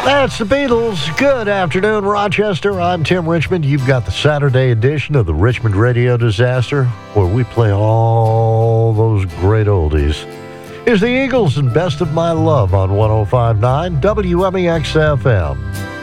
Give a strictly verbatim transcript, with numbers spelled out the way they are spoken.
That's the Beatles. Good afternoon, Rochester. I'm Tim Richmond. You've got the Saturday edition of the Richmond Radio Disaster, where we play all those great oldies. Here's the Eagles and Best of My Love on one oh five point nine W M E X F M.